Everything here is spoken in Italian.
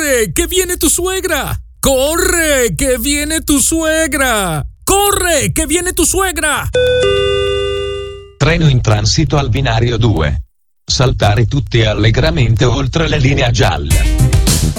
Corre, che viene tu suegra! Corre, che viene tu suegra! Corre, che viene tu suegra! Treno in transito al binario 2. Saltare tutti allegramente oltre la linea gialla.